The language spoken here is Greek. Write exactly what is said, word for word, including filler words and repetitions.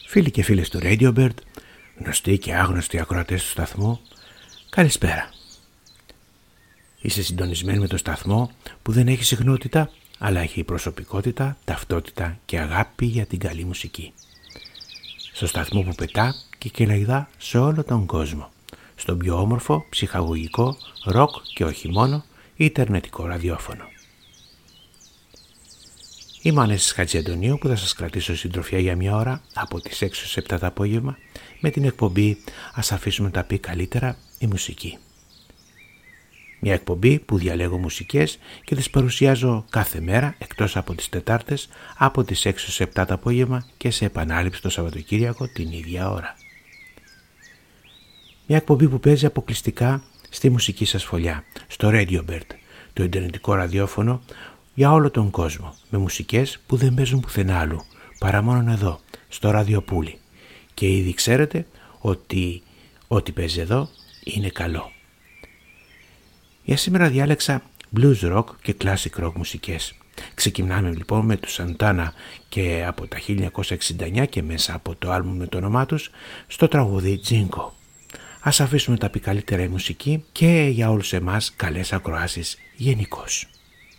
Φίλοι και φίλες του Radiobird, γνωστοί και άγνωστοι ακροατές του σταθμού, καλησπέρα. Είσαι συντονισμένοι με το σταθμό που δεν έχει συχνότητα, αλλά έχει προσωπικότητα, ταυτότητα και αγάπη για την καλή μουσική. Στο σταθμό που πετά και κελαϊδά σε όλο τον κόσμο. Στον πιο όμορφο, ψυχαγωγικό, ροκ και όχι μόνο, ιντερνετικό ραδιόφωνο. Είμαι ο Ανέσης Χατζιαντονίου που θα σας κρατήσω συντροφιά για μια ώρα από τις έξι στις επτά το απόγευμα με την εκπομπή «Ας αφήσουμε να τα πει καλύτερα η μουσική». Μια εκπομπή που διαλέγω μουσικές και τις παρουσιάζω κάθε μέρα εκτός από τις Τετάρτες από τις έξι στις επτά το απόγευμα και σε επανάληψη το Σαββατοκύριακο την ίδια ώρα. Μια εκπομπή που παίζει αποκλειστικά στη μουσική σας φωλιά, στο Radiobird, το ιντερνετικό ραδιόφωνο για όλο τον κόσμο, με μουσικές που δεν παίζουν πουθενά άλλου, παρά μόνο εδώ, στο ραδιοπούλι. Και ήδη ξέρετε ότι ό,τι παίζει εδώ είναι καλό. Για σήμερα διάλεξα blues rock και classic rock μουσικές. Ξεκινάμε λοιπόν με τους Santana και από τα χίλια εννιακόσια εξήντα εννιά και μέσα από το άλμπουμ με το όνομά τους στο τραγούδι Jingo. Ας αφήσουμε τα πει καλύτερα η μουσική και για όλους εμάς καλές ακροάσεις γενικώς.